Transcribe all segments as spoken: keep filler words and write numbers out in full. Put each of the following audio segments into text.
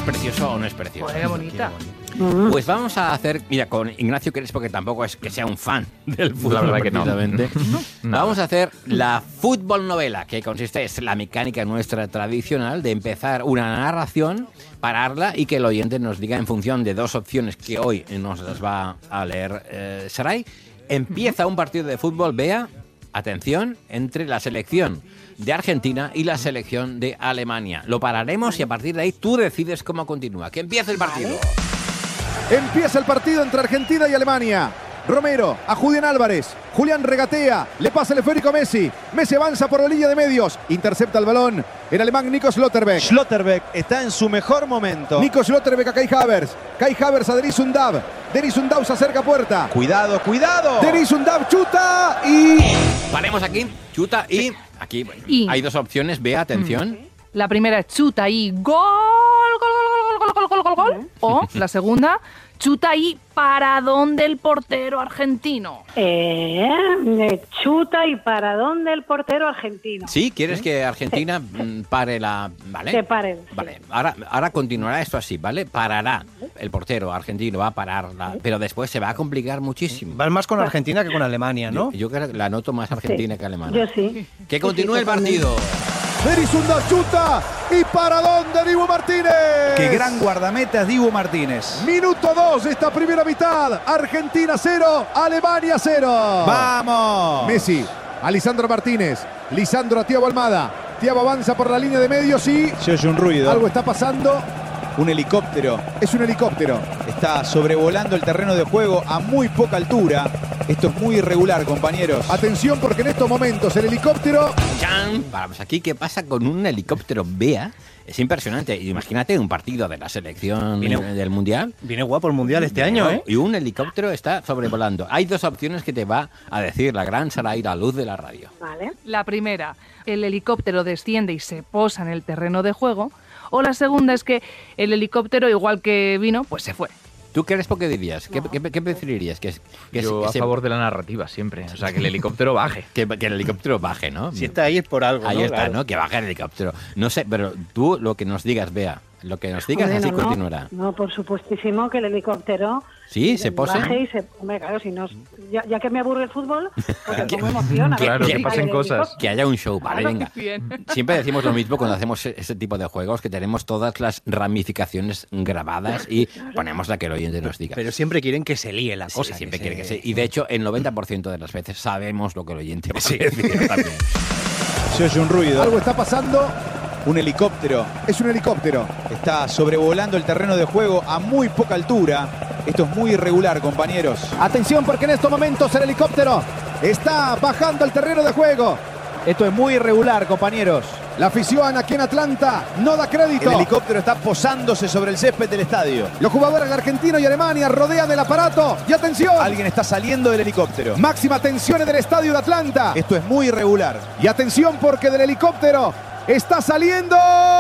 precioso o no es precioso? Joder, qué bonita. Pues vamos a hacer, mira, con Ignacio Crespo, que tampoco es que sea un fan del fútbol, la verdad que no. no. Vamos a hacer la fútbol novela, que consiste en la mecánica nuestra tradicional de empezar una narración, pararla y que el oyente nos diga en función de dos opciones que hoy nos las va a leer eh, Saray. Empieza un partido de fútbol, vea, atención, entre la selección de Argentina y la selección de Alemania. Lo pararemos y a partir de ahí tú decides cómo continúa. Que empiece el partido. Empieza el partido entre Argentina y Alemania. Romero a Julián Álvarez. Julián regatea, le pasa el esférico a Messi. Messi avanza por la línea de medios. Intercepta el balón el alemán Nico Schlotterbeck. Schlotterbeck está en su mejor momento. Nico Schlotterbeck a Kai Havertz. Kai Havertz a Denis Undav. Denis Undav se acerca a puerta. Cuidado, cuidado. Denis Undav chuta y... Paremos aquí, chuta y... Aquí Y- hay dos opciones, vea, atención. La primera es chuta y gol, gol, gol, gol, gol, gol, gol, gol, gol. O la segunda, chuta y paradón del portero argentino. Eh, chuta y paradón del portero argentino. Sí, ¿quieres que Argentina mm, pare la... ¿Vale? Que pare, sí. Vale, ahora, ahora continuará esto así, ¿vale? Parará. El portero argentino va a parar, la- pero después se va a complicar muchísimo. Van más con Argentina que con Alemania, ¿no? Yo, yo creo que la noto más argentina Sí. que alemana. Yo sí. Que Sí, continúe sí, el totalmente. partido. Denis Undav chuta y paradón de Dibu Martínez. Qué gran guardameta es Dibu Martínez. Minuto dos de esta primera mitad. Argentina cero, Alemania cero. ¡Vamos! Messi a Lisandro Martínez. Lisandro a Thiago Almada. Thiago avanza por la línea de medios y... Se oye un ruido. algo está pasando. Un helicóptero Es un helicóptero. está sobrevolando el terreno de juego a muy poca altura. Esto es muy irregular, compañeros. Atención porque en estos momentos el helicóptero... ¡Chan! Vamos aquí, ¿qué pasa con un helicóptero? Vea, es impresionante. Imagínate un partido de la selección Viene- del Mundial. Viene guapo el Mundial este año, ¿eh? Y un helicóptero está sobrevolando. Hay dos opciones que te va a decir la gran Saray, la luz de la radio. Vale. La primera, el helicóptero desciende y se posa en el terreno de juego. O la segunda es que el helicóptero, igual que vino, pues se fue. ¿Tú qué eres por qué dirías? ¿Qué, qué, qué preferirías? Que, que, Yo que a se- favor de la narrativa siempre. O sea, que el helicóptero baje. que, que el helicóptero baje, ¿no? Si está ahí es por algo, Ahí ¿no? está, Claro. ¿no? Que baje el helicóptero. No sé, pero tú lo que nos digas, Bea, lo que nos digas, Bueno, así no, continuará. No, por supuestísimo que el helicóptero... ¿Sí? ¿Se pose? baje y se... Hombre, claro, si no... Ya, ya que me aburre el fútbol, pues me pongo emoción. a ver Claro, si que sale pasen el cosas. helicóptero. Que haya un show, vale, Claro. venga. Bien. Siempre decimos lo mismo cuando hacemos e- ese tipo de juegos, que tenemos todas las ramificaciones grabadas y ponemos la que el oyente nos diga. Pero siempre quieren que se líe la Sí, cosa. siempre que quiere que se- sí. Y de hecho, el noventa por ciento de las veces sabemos lo que el oyente va a decir también. Se oye un ruido. Algo está pasando. Un helicóptero Es un helicóptero. está sobrevolando el terreno de juego a muy poca altura. Esto es muy irregular, compañeros. Atención porque en estos momentos el helicóptero está bajando al terreno de juego. Esto es muy irregular, compañeros. La afición aquí en Atlanta no da crédito. El helicóptero está posándose sobre el césped del estadio. Los jugadores de Argentina y Alemania rodean el aparato. Y atención, Alguien está saliendo del helicóptero. máxima tensión en el estadio de Atlanta. Esto es muy irregular. Y atención porque del helicóptero está saliendo...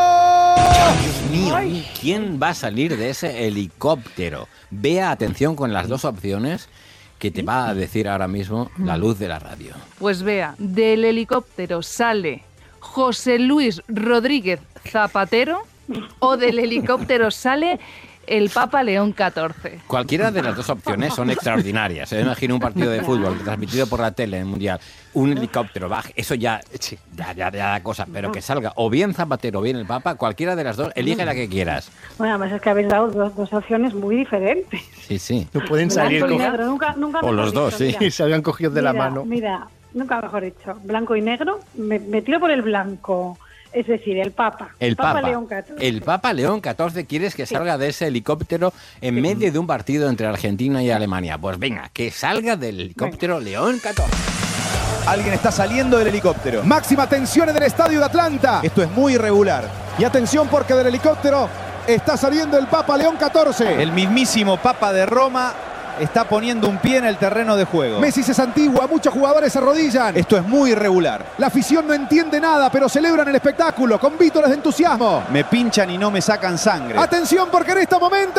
Dios mío, ¿quién va a salir de ese helicóptero? Vea, atención con las dos opciones que te va a decir ahora mismo la luz de la radio. Pues vea, del helicóptero sale José Luis Rodríguez Zapatero o del helicóptero sale el Papa León catorce. Cualquiera de las dos opciones son extraordinarias. Se imagina un partido de fútbol transmitido por la tele en el Mundial, un helicóptero baje, eso ya, ya, ya, ya da cosa, pero que salga o bien Zapatero o bien el Papa, cualquiera de las dos, elige la que quieras. Bueno, además es que habéis dado dos, dos opciones muy diferentes. Sí, sí. No pueden salir Blanco y con... negro, nunca, nunca O mejor los dos, dicho, sí. mira. Y se habían cogido de la Mira, mano. Mira, nunca mejor dicho, blanco y negro, me, me tiro por el blanco, es decir, el Papa. El Papa, León catorce. el Papa León catorce, ¿quieres que salga de ese helicóptero en medio de un partido entre Argentina y Alemania? Pues venga, que salga del helicóptero León catorce. Alguien está saliendo del helicóptero. Máxima tensión en el estadio de Atlanta. Esto es muy irregular. Y atención porque del helicóptero está saliendo el Papa León catorce. El mismísimo Papa de Roma está poniendo un pie en el terreno de juego. Messi se santigua, muchos jugadores se arrodillan. Esto es muy irregular. La afición no entiende nada, pero celebran el espectáculo con vítores de entusiasmo. Me pinchan y no me sacan sangre. ¡Atención porque en estos momentos!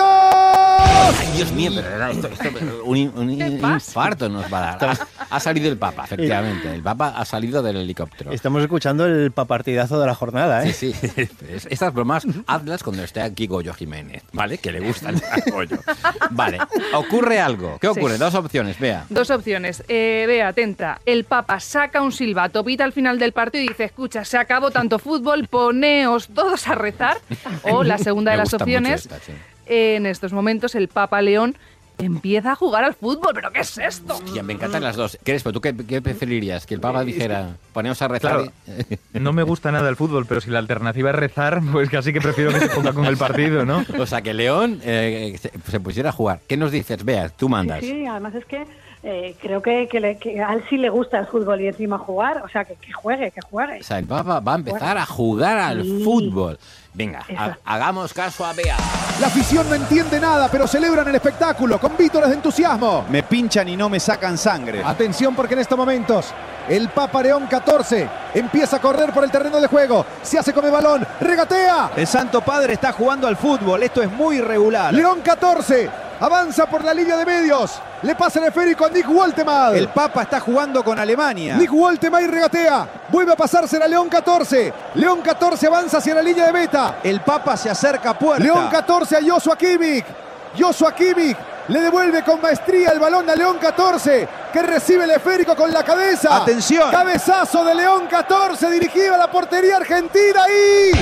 Ay, Dios mío, pero era esto, esto, un, un infarto nos va a dar. Ha, ha salido el Papa, efectivamente. El Papa ha salido del helicóptero. Estamos escuchando el papartidazo de la jornada, ¿eh? Sí, sí. Estas bromas, hazlas cuando esté aquí Goyo Jiménez, ¿vale? Que le gustan a Goyo. Vale, ocurre algo. ¿Qué ocurre? Sí. Dos opciones, vea. Dos opciones. Eh, vea, atenta. El Papa saca un silbato, pita al final del partido y dice, escucha, se acabó tanto fútbol, poneos todos a rezar. O la segunda de Me las gusta opciones, mucho esta, sí. en estos momentos el Papa León empieza a jugar al fútbol. ¿Pero qué es esto? Hostia, me encantan las dos. Crespo, ¿tú qué, qué preferirías? ¿Que el Papa dijera, poneos a rezar? Claro, y- no me gusta nada el fútbol, pero si la alternativa es rezar, pues casi que prefiero que se ponga con el partido, ¿no? O sea, que León eh, se, se pusiera a jugar. ¿Qué nos dices? Vea, tú mandas. Sí, sí, además es que eh, creo que, que, le- que a él sí le gusta el fútbol y encima jugar, o sea, que, que juegue, que juegue. O sea, el Papa va a empezar a jugar al Sí. fútbol. Venga, Eso. ha- hagamos caso a Bea. La afición no entiende nada, pero celebran el espectáculo con vítores de entusiasmo. Me pinchan y no me sacan sangre. Atención porque en estos momentos el Papa León catorce empieza a correr por el terreno de juego. Se hace con el balón, regatea. El Santo Padre está jugando al fútbol. Esto es muy irregular. León catorce avanza por la línea de medios. Le pasa el esférico a Nick Woltemade. El Papa está jugando con Alemania. Nick Woltemade regatea. Vuelve a pasársela a León catorce. León catorce avanza hacia la línea de meta. El Papa se acerca a puerta. León catorce a Joshua Kimmich. Joshua Kimmich le devuelve con maestría el balón a León catorce, que recibe el esférico con la cabeza. Atención. Cabezazo de León catorce dirigido a la portería argentina y...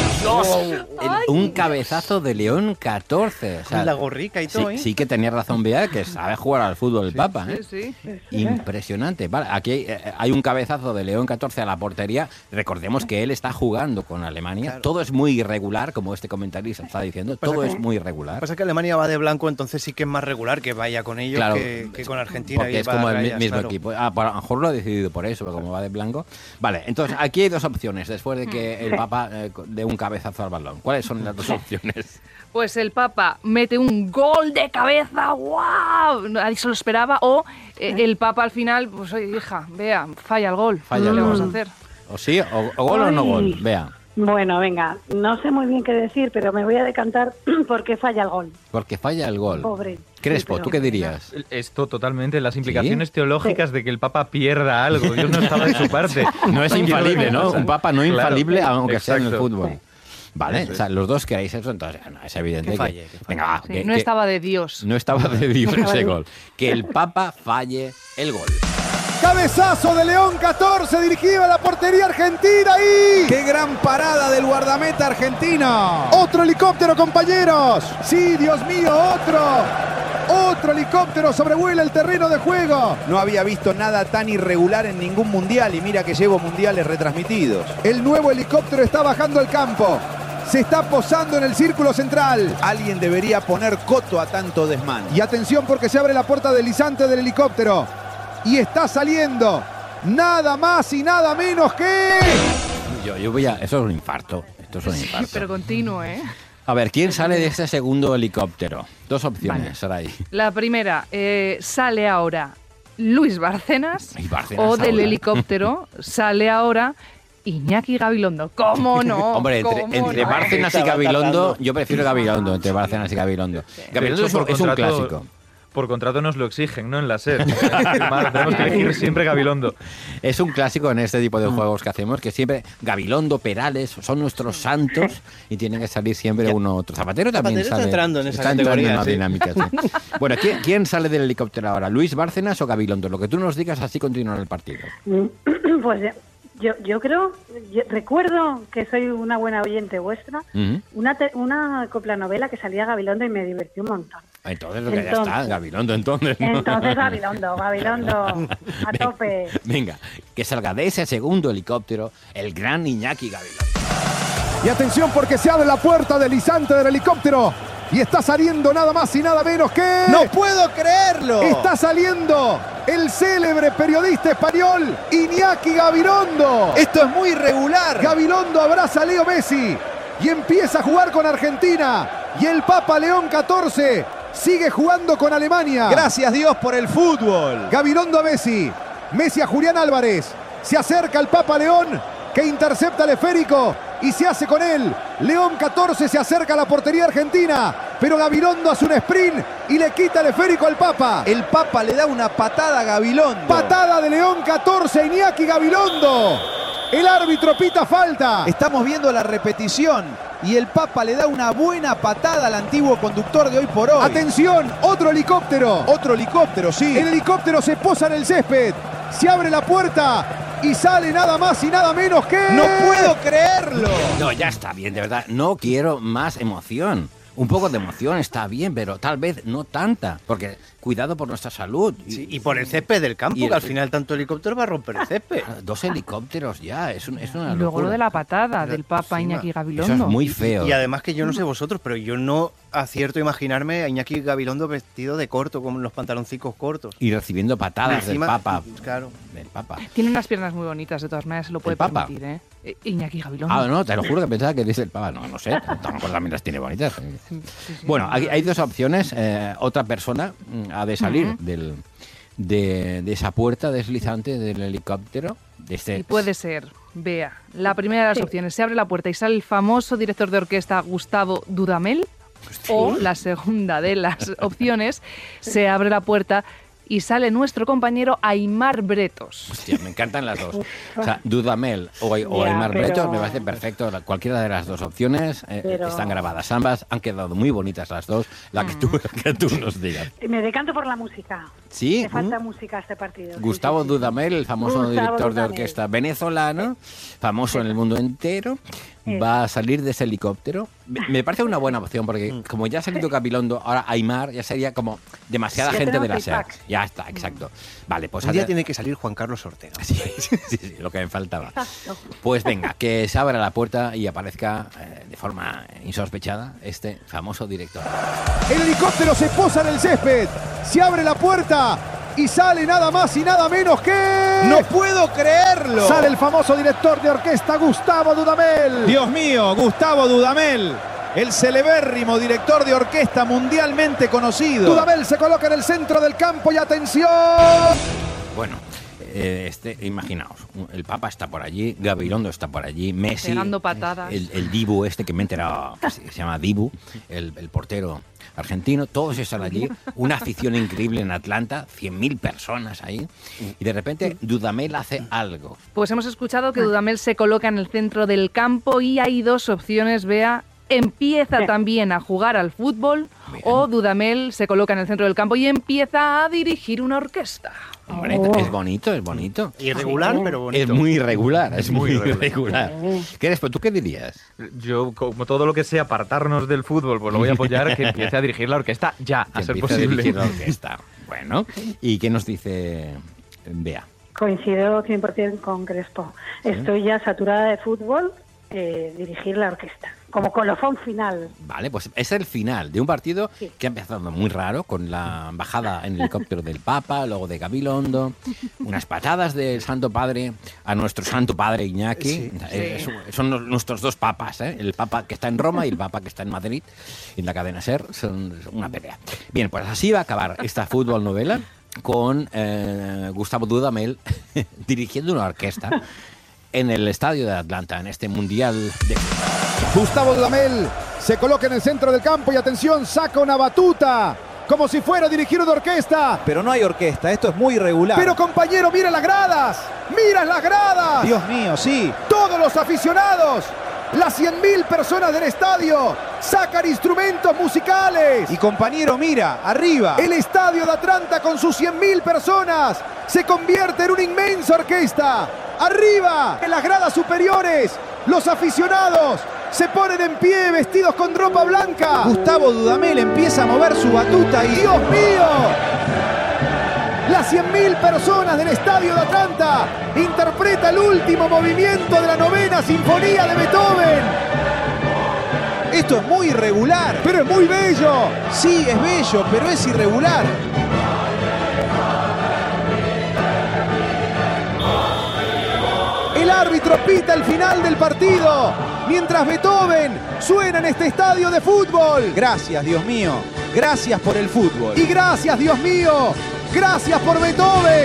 El- un cabezazo de León catorce. O sea, Con la gorrica y todo, sí, ¿eh? sí que tenía razón Bea, que sabe jugar al fútbol el Papa, ¿eh? Sí, sí. Impresionante. Vale, aquí hay, eh, hay un cabezazo de León catorce a la portería. Recordemos que él está jugando con Alemania. Claro. Todo es muy irregular, como este comentarista está diciendo. Pasa Todo que- es muy Lo que irregular. pasa es que Alemania va de blanco, entonces sí que es más regular que vaya con ellos Claro, que, que con Argentina. Porque y es va como a el mi- rayas, mismo claro. equipo. Ah, pues a lo mejor lo ha decidido por eso, pero como va de blanco. Vale, entonces aquí hay dos opciones después de que el Papa eh, dé un cabezazo al balón. ¿Cuáles son las dos opciones? Pues el Papa mete un gol de cabeza, ¡guau! Nadie se lo esperaba. O eh, el Papa al final, pues oye, hija, vea, falla el gol. Falla ¿Qué el le gol. vamos a hacer? ¿O sí? ¿O, o gol o no Ay. gol? Vea. Bueno, venga, no sé muy bien qué decir, pero me voy a decantar porque falla el gol. Porque falla el gol. Pobre. Crespo, Sí, pero- ¿tú qué dirías? Esto totalmente, las implicaciones teológicas de que el Papa pierda algo. Dios no estaba de su parte. No es infalible, ¿no? Un Papa no Claro, infalible, aunque sea en el exacto. fútbol. Vale, Eso o sea, es. los dos queréis eso, entonces no, es evidente Que falle, que... que falle. Venga, va, Sí, que- no que- estaba de Dios. no estaba de Dios estaba ese de- gol. Que el Papa falle el gol. Cabezazo de León catorce dirigido a la portería argentina y... ¡Qué gran parada del guardameta argentino! Otro helicóptero, compañeros. Sí, Dios mío, otro. Otro helicóptero sobrevuela el terreno de juego. No había visto nada tan irregular en ningún mundial y mira que llevo mundiales retransmitidos. El nuevo helicóptero está bajando al campo. Se está posando en el círculo central. Alguien debería poner coto a tanto desmán. Y atención porque se abre la puerta deslizante del helicóptero. Y está saliendo nada más y nada menos que... Yo, yo voy a... Eso es un infarto. Esto es un Sí, infarto. pero continuo, ¿eh? A ver, ¿quién sale de este segundo helicóptero? Dos opciones, Saray. La primera, eh, sale ahora Luis Bárcenas, Ay, Bárcenas o del ahora. helicóptero sale ahora Iñaki Gabilondo. ¿Cómo no? Hombre, entre, ¿Cómo entre no? Bárcenas y Estaba Gabilondo, tardando. yo prefiero Gabilondo, entre Bárcenas y Gabilondo. Gabilondo De es hecho, un, por es un contrato- clásico. Por contrato nos lo exigen, ¿no? En la SER. Firmar, tenemos que elegir siempre Gabilondo. Es un clásico en este tipo de juegos que hacemos, que siempre Gabilondo, Perales, son nuestros santos y tienen que salir siempre uno u otro. Zapatero también Zapatero está sale. entrando en esa está entrando categoría, en la sí. dinámica, sí. Bueno, ¿quién, quién sale del helicóptero ahora? ¿Luis Bárcenas o Gabilondo? Lo que tú nos digas, así continúa el partido. Pues ya- yo, yo creo, yo recuerdo que soy una buena oyente vuestra, Ujú. una, te- una coplanovela que salía Gabilondo y me divirtió un montón. Entonces, lo que ya Entonces- está, Gabilondo, entonces. ¿no? Entonces Gabilondo, Gabilondo, a tope. Venga, que salga de ese segundo helicóptero el gran Iñaki Gabilondo. Y atención porque se abre la puerta deslizante del helicóptero. Y está saliendo nada más y nada menos que... ¡No puedo creerlo! Está saliendo el célebre periodista español Iñaki Gabilondo. Esto es muy irregular. Gabilondo abraza a Leo Messi y empieza a jugar con Argentina. Y el Papa León catorce Sigue jugando con Alemania. Gracias Dios por el fútbol. Gabilondo a Messi. Messi a Julián Álvarez. Se acerca el Papa León, que intercepta el esférico y se hace con él. León catorce se acerca a la portería argentina, pero Gabilondo hace un sprint y le quita el esférico al Papa. El Papa le da una patada a Gabilondo. Patada de León catorce, Iñaki Gabilondo. El árbitro pita falta. Estamos viendo la repetición y el Papa le da una buena patada al antiguo conductor de Hoy por Hoy. Atención, otro helicóptero. Otro helicóptero, sí. El helicóptero se posa en el césped. Se abre la puerta y sale nada más y nada menos que... ¡No puedo creerlo! No, ya está bien, de verdad. No quiero más emoción. Un poco de emoción está bien, pero tal vez no tanta. Porque cuidado por nuestra salud. Sí, y por el césped del campo, Y el- que al final tanto helicóptero va a romper el césped. Dos helicópteros ya, es, un- es una Luego locura. lo de la patada Pero del Papa encima, Iñaki Eso Gabilondo. es muy feo. Y además que yo no sé vosotros, pero yo no acierto a imaginarme a Iñaki Gabilondo vestido de corto, con los pantaloncicos cortos. Y recibiendo patadas Encima, del Papa. claro. Del Papa. Tiene unas piernas muy bonitas, de todas maneras, se lo puede ¿El Papa? permitir, ¿eh? Eh, Iñaki Gabilondo. Ah, no, te lo juro que pensaba que dice el Papa. No, no sé. Tampoco también las tiene bonitas. Sí, sí, Bueno, sí. hay, hay dos opciones. Eh, otra persona mm, ha de salir Ujú. del, de, de esa puerta deslizante del helicóptero. De este, Y puede ser, vea, la primera de las Sí. opciones, se abre la puerta y sale el famoso director de orquesta Gustavo Dudamel, o la segunda de las opciones, se abre la puerta y sale nuestro compañero Aimar Bretos. Hostia, me encantan las dos. O sea, Dudamel o, o Ya, Aimar pero- Bretos me parece perfecto. La- Cualquiera de las dos opciones eh, Pero- están grabadas ambas. Han quedado muy bonitas las dos. La que tú, la que tú nos digas. Me decanto por la música. ¿Sí? Me falta ¿Mm? música a este partido. sí, Gustavo sí, sí. Dudamel, el famoso Gustavo director de Dudamel. orquesta venezolano, famoso en el mundo entero, Sí. va a salir de ese helicóptero. Me me parece una buena opción porque como ya ha salido Gabilondo, ahora Aimar ya sería como demasiada Ya gente de tenemos la el SER. pack. Ya está, exacto. Vale, pues Un día ade- tiene que salir Juan Carlos Ortega. Sí, sí, sí, lo que me faltaba. Exacto. Pues venga, que se abra la puerta y aparezca eh, de forma insospechada este famoso director. El helicóptero se posa en el césped. Se abre la puerta y sale nada más y nada menos que... ¡No puedo creerlo! Sale el famoso director de orquesta Gustavo Dudamel. Dios mío, Gustavo Dudamel, el celebérrimo director de orquesta mundialmente conocido. Dudamel se coloca en el centro del campo y atención. Bueno, eh, este, imaginaos, el Papa está por allí, Gabilondo está por allí, Messi, Pegando patadas. el, el Dibu este que me he enterado que se, que se llama Dibu, el, el portero argentino, todos están allí, una afición increíble en Atlanta, cien mil personas ahí, y de repente Dudamel hace algo. Pues hemos escuchado que Dudamel se coloca en el centro del campo y hay dos opciones, vea. Empieza Sí. también a jugar al fútbol o Dudamel se coloca en el centro del campo y empieza a dirigir una orquesta. Hombre, Oh. es bonito, es bonito. Irregular, pero bonito. Es muy irregular, es muy Muy irregular. ¿Qué eres? ¿Tú qué dirías? Yo, como todo lo que sea apartarnos del fútbol, pues lo voy a apoyar, que empiece a dirigir la orquesta ya, Que a ser empiece a posible. dirigir la orquesta. Bueno, ¿y qué nos dice Bea? Coincido cien por ciento con Crespo. Estoy ya saturada de fútbol, eh, dirigir la orquesta, como colofón final. Vale, pues es el final de un partido Sí. que ha empezado muy raro, con la bajada en helicóptero del Papa, luego de Gabilondo, unas patadas del Santo Padre a nuestro Santo Padre Iñaki. Sí. Eh, es- son los- nuestros dos papas, ¿eh? El Papa que está en Roma y el Papa que está en Madrid, en la cadena SER, son una pelea. Bien, pues así va a acabar esta fútbol novela con eh, Gustavo Dudamel dirigiendo una orquesta en el estadio de Atlanta, en este Mundial de... Gustavo Dudamel se coloca en el centro del campo y atención, saca una batuta. Como si fuera a dirigir una orquesta. Pero no hay orquesta, esto es muy irregular. Pero compañero, mira las gradas. Mira las gradas. Dios mío, sí. Todos los aficionados, las cien mil personas del estadio, sacan instrumentos musicales. Y compañero, mira, arriba. El estadio de Atlanta con sus cien mil personas se convierte en una inmensa orquesta. Arriba, en las gradas superiores, los aficionados se ponen en pie vestidos con ropa blanca. Gustavo Dudamel empieza a mover su batuta y... ¡Dios mío! Las cien mil personas del estadio de Atlanta interpreta el último movimiento de la novena sinfonía de Beethoven. Esto es muy irregular. Pero es muy bello. Sí, es bello, pero es irregular. El árbitro pita el final del partido, mientras Beethoven suena en este estadio de fútbol. Gracias, Dios mío. Gracias por el fútbol. Y gracias, Dios mío, gracias por Beethoven.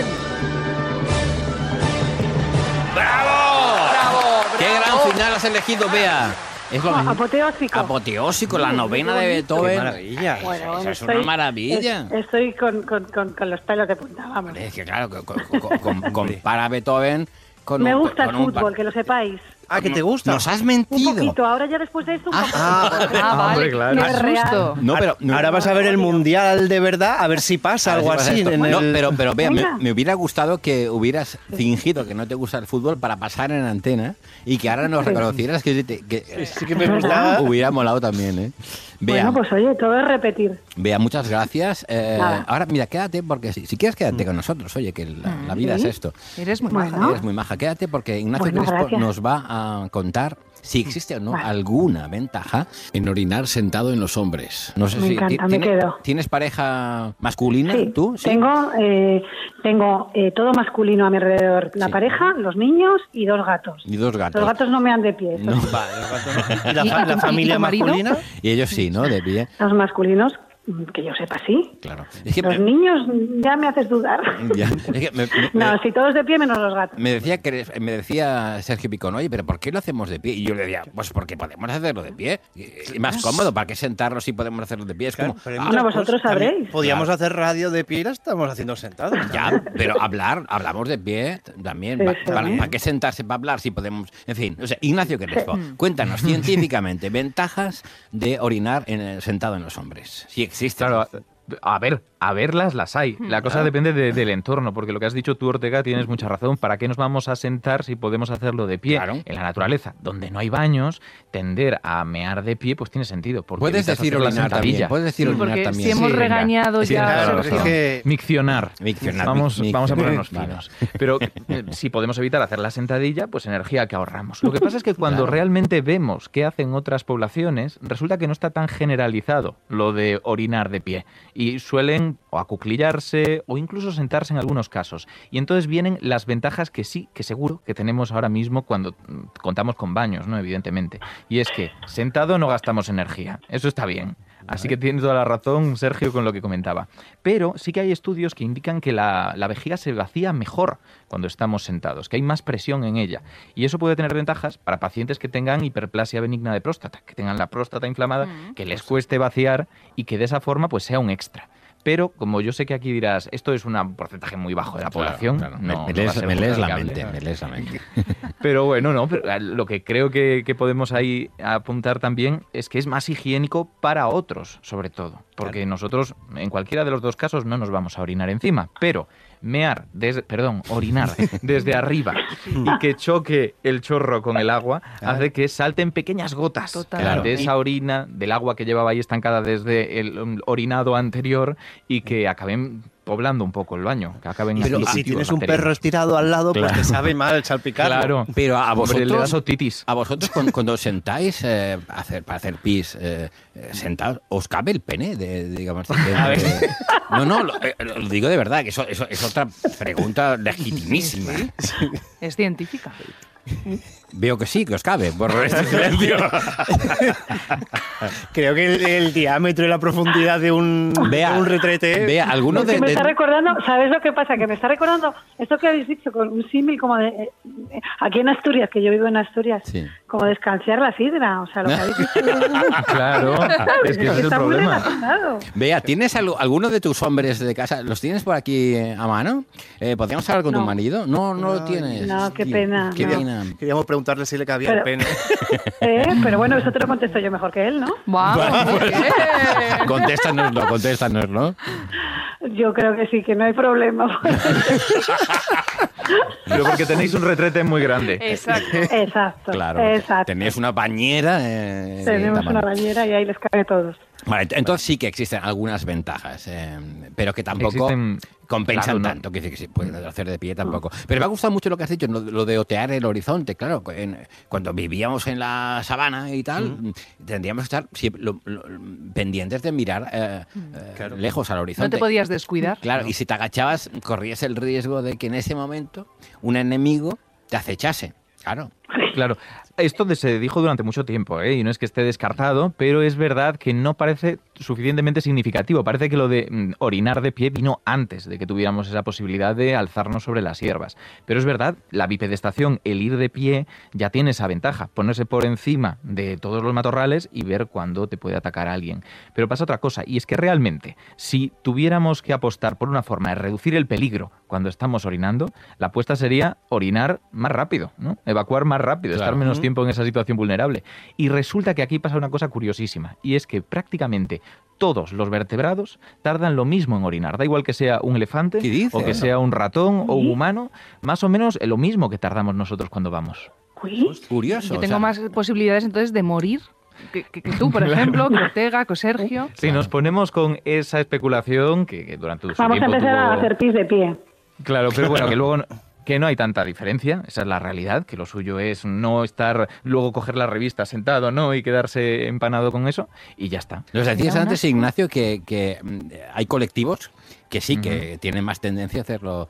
¡Bravo! ¡Bravo! ¡Qué gran final has elegido, Bea! Es lo mismo. Apoteósico. Apoteósico, la novena de Beethoven. Qué maravilla. Bueno, Eso es estoy- una maravilla. es- Estoy con, con, con, con los pelos de punta, vamos. Es que claro, con- con- con- con- compara Beethoven con Me un- gusta el con un par- fútbol, que lo sepáis. Ah, ¿que te gusta? Nos has Un mentido. poquito, ahora ya después de esto un Ah, poco. ah, Ah, vale. Hombre, claro. Qué Es real. susto. No, pero no, Ahora vas a ver el Mundial de verdad, a ver si pasa a ver algo si pasa así. esto. En No, el... pero, pero vea, me, Venga. me hubiera gustado que hubieras fingido que no te gusta el fútbol para pasar en antena y que ahora nos reconocieras que, te- que Sí que me gustaba. hubiera molado también, ¿eh? Bea, Bueno, pues oye, todo es repetir. Bea, muchas gracias. Eh, Nada. ahora, mira, quédate porque si, si quieres quédate con nosotros. Oye, que la, la vida Sí. es esto. Eres muy Bueno. maja. Eres muy maja. Quédate porque Ignacio Bueno, Crespo gracias. nos va a contar si existe o no Vale. alguna ventaja en orinar sentado en los hombres. No sé Me si encanta, ti- me ¿tiene- quedo. ¿Tienes pareja masculina Sí, tú? Sí. tengo, eh, tengo eh, todo masculino a mi alrededor. La Sí. pareja, los niños y dos gatos. Y dos gatos. Los gatos no me dan de pie. No. esos- Vale, los gatos no. ¿Y la, ¿Y- fa- y la tu- familia y tu marido? masculina? Y ellos sí, ¿no? De pie. Los masculinos, mm, que yo sepa, sí. Claro. Es que, Los me- niños ya me haces dudar. ya, es que me- me- No, me- si todos de pie menos los gatos. Me decía que me decía Sergio Picón, oye, pero ¿por qué lo hacemos de pie? Y yo le decía, pues porque podemos hacerlo de pie. Y más cómodo, ¿para qué sentarnos si podemos hacerlo de pie? Es Claro, como, pero hay ah, muchas Bueno, vosotros cosas. También sabréis. Podíamos Claro. hacer radio de pie y la estamos haciendo sentados. ya, pero hablar, hablamos de pie también. Sí, Pa- sí. ¿Para, para qué sentarse para hablar si podemos? En fin, o sea, Ignacio Crespo, cuéntanos científicamente ventajas de orinar en el- sentado en los hombres. Si existen. Claro, a ver, a verlas las hay. La cosa depende de- del entorno, porque lo que has dicho tú, Ortega, tienes mucha razón. ¿Para qué nos vamos a sentar si podemos hacerlo de pie? Claro. En la naturaleza, donde no hay baños, tender a mear de pie, pues tiene sentido. Porque Puedes evitas decir hacer la orinar también. sentadilla. Puedes decir Sí, orinar porque también. si hemos Sí, venga. regañado Sí, ya... claro, a claro, Sergio. Es que Miccionar. Miccionar, Vamos, mic- vamos a ponernos miccionar. finos. Pero eh, si podemos evitar hacer la sentadilla, pues energía que ahorramos. Lo que pasa es que cuando Claro. realmente vemos qué hacen otras poblaciones, resulta que no está tan generalizado lo de orinar de pie. Y suelen o acuclillarse o incluso sentarse en algunos casos. Y entonces vienen las ventajas que sí, que seguro que tenemos ahora mismo cuando mm, contamos con baños, ¿no? Evidentemente. Y es que sentado no gastamos energía. Eso está bien. Así que tiene toda la razón Sergio con lo que comentaba. Pero sí que hay estudios que indican que la, la vejiga se vacía mejor cuando estamos sentados, que hay más presión en ella. Y eso puede tener ventajas para pacientes que tengan hiperplasia benigna de próstata, que tengan la próstata inflamada, Mm. que les cueste vaciar y que de esa forma pues sea un extra. Pero, como yo sé que aquí dirás, esto es un porcentaje muy bajo de la población, Claro, claro. no, me, no va a lees, ser me lees la justificable. mente, me lees la mente. Pero bueno, no, pero eh, lo que creo que, que podemos ahí apuntar también es que es más higiénico para otros, sobre todo. Porque nosotros, en cualquiera de los dos casos, no nos vamos a orinar encima. Pero mear, desde, perdón, orinar desde arriba y que choque el chorro con el agua hace que salten pequeñas gotas Total. Claro. de esa orina, del agua que llevaba ahí estancada desde el um, orinado anterior y que acaben poblando un poco el baño, que acaben Pero haciendo si cultivos tienes un bacterianos. perro estirado al lado, Claro. pues te sabe mal salpicarlo. Claro, Pero a Hombre, le da vosotros, otitis. a vosotros cuando, cuando os sentáis eh, a hacer, para hacer pis eh, eh, sentados, ¿os cabe el pene? De, de, digamos, de- de- no, no, lo, eh, lo digo de verdad, que eso, eso es otra pregunta legitimísima. Es científica. Veo que sí, que os cabe, por este silencio. Creo que el, el diámetro y la profundidad de un, Vea, de un retrete... vea, alguno Es que de, me de- está recordando, ¿sabes lo que pasa? Que me está recordando esto que habéis dicho con un símil como de... eh, eh, aquí en Asturias, que yo vivo en Asturias, Sí. como de escanciar la sidra. O sea, lo que habéis dicho... Claro, es que ese es el está muy problema. relacionado. Vea, ¿tienes algo- alguno de tus hombres de casa? ¿Los tienes por aquí eh, a mano? Eh, ¿Podríamos hablar con tu No. marido? No, no lo tienes. no, qué Tío, pena, Qué no. pena. Queríamos preguntarle si le cabía Pero- el pene. ¿Eh? Pero bueno, eso te lo contesto yo mejor que él, ¿no? ¡Vamos! muy bien. Contéstanoslo, contéstanoslo. Yo creo que sí, que no hay problema. Pero porque tenéis un retrete muy grande. Exacto. Exacto. Claro. Exacto. Tenéis una bañera. eh, de Tenemos tamaño. una bañera y ahí les cabe a todos. Vale, entonces sí que existen algunas ventajas, eh, pero que tampoco Existen- compensan claro, no. tanto. Que decir que sí, puedes hacer de pie tampoco. Pero me ha gustado mucho lo que has dicho, lo, lo de otear el horizonte. Claro, en- cuando vivíamos en la sabana y tal, tendríamos que estar siempre lo- lo- pendientes de mirar eh, eh, lejos al horizonte. No te podías descuidar. Claro, y si te agachabas, corrías el riesgo de que en ese momento un enemigo te acechase. Claro. Claro, esto de- se dijo durante mucho tiempo, ¿eh? Y no es que esté descartado, pero es verdad que no parece suficientemente significativo. Parece que lo de mm, orinar de pie vino antes de que tuviéramos esa posibilidad de alzarnos sobre las hierbas. Pero es verdad, la bipedestación, el ir de pie, ya tiene esa ventaja, ponerse por encima de todos los matorrales y ver cuándo te puede atacar alguien. Pero pasa otra cosa, y es que realmente, si tuviéramos que apostar por una forma de reducir el peligro cuando estamos orinando, la apuesta sería orinar más rápido, ¿no? Evacuar más rápido, Claro. estar menos tiempo en esa situación vulnerable. Y resulta que aquí pasa una cosa curiosísima, y es que prácticamente todos los vertebrados tardan lo mismo en orinar. Da igual que sea un elefante, ¿Qué dices? o que sea un ratón o un humano, más o menos lo mismo que tardamos nosotros cuando vamos. Uy, Curioso. Yo o tengo sea, más posibilidades entonces de morir que, que- que tú, por ejemplo, que Ortega, que Sergio. Si nos ponemos con esa especulación que, que durante su vamos a tiempo empezar a tuvo- hacer pis de pie. Claro, pero bueno, que luego no- que no hay tanta diferencia, esa es la realidad, que lo suyo es no estar, luego coger la revista sentado, ¿no? Y quedarse empanado con eso, y ya está. Nos decías Era un antes, asco. Ignacio, que, que mm, hay colectivos que sí, que tienen más tendencia a hacerlo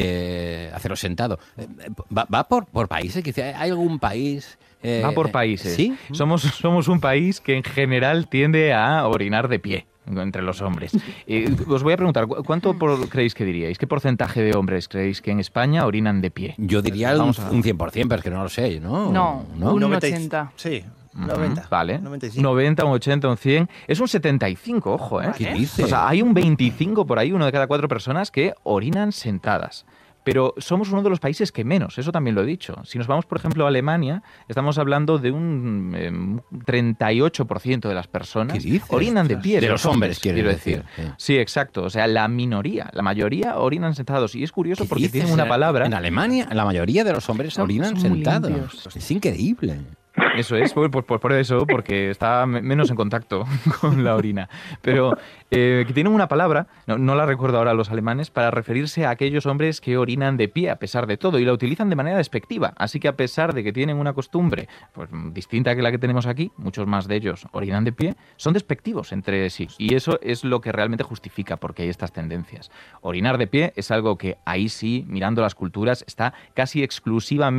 de hacerlo sentado. Eh, ¿Va, va por, por países? Quizá ¿Hay algún país? eh, Va por países. ¿Sí? Somos, somos un país que en general tiende a orinar de pie entre los hombres. Eh, os voy a preguntar, ¿cu- ¿cuánto por- creéis que diríais? ¿Qué porcentaje de hombres creéis que en España orinan de pie? Yo diría un, Vamos a- un cien por ciento, pero es que no lo sé, ¿no? No, un noventa y- ochenta. Sí, Ujú, noventa. Vale. noventa y cinco. noventa, un ochenta, un cien. Es un setenta y cinco, ojo, ¿eh? ¿Qué dices? O sea, hay un veinticinco por ahí, uno de cada cuatro personas que orinan sentadas. Pero somos uno de los países que menos, eso también lo he dicho. Si nos vamos, por ejemplo, a Alemania, estamos hablando de un em, treinta y ocho por ciento de las personas ¿Qué dices? orinan de pie. De los hombres, quiero quieres decir. decir, Sí, exacto. O sea, la minoría, la mayoría orinan sentados. Y es curioso ¿Qué porque dices? tienen una En- palabra... En Alemania, la mayoría de los hombres Son- orinan son muy sentados. limpios. Es increíble. Eso es, por, por- por eso, porque está me- menos en contacto con la orina. Pero eh, que tienen una palabra, no, no la recuerdo ahora los alemanes, para referirse a aquellos hombres que orinan de pie a pesar de todo y la utilizan de manera despectiva. Así que a pesar de que tienen una costumbre pues, distinta que la que tenemos aquí, muchos más de ellos orinan de pie, son despectivos entre sí. Y eso es lo que realmente justifica porque hay estas tendencias. Orinar de pie es algo que ahí sí, mirando las culturas, está casi exclusivamente